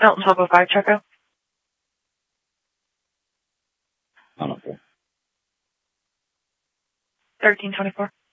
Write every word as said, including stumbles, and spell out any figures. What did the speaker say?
Elton twelve oh five, Checo. I don't care. thirteen twenty-four.